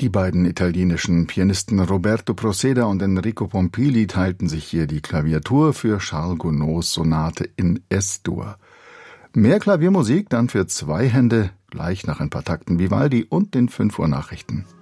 Die beiden italienischen Pianisten Roberto Proceda und Enrico Pompili teilten sich hier die Klaviatur für Charles Gounods Sonate in S-Dur. Mehr Klaviermusik dann für zwei Hände, gleich nach ein paar Takten Vivaldi und den 5 Uhr Nachrichten.